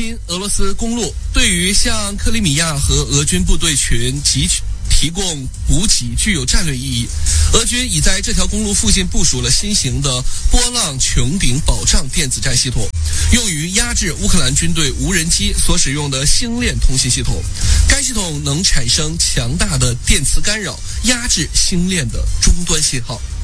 亲俄罗斯公路对于向克里米亚和俄军部队群提供补给具有战略意义。俄军已在这条公路附近部署了新型的波浪穹顶保障电子战系统，用于压制乌克兰军队无人机所使用的星链通信系统。该系统能产生强大的电磁干扰，压制星链的终端信号。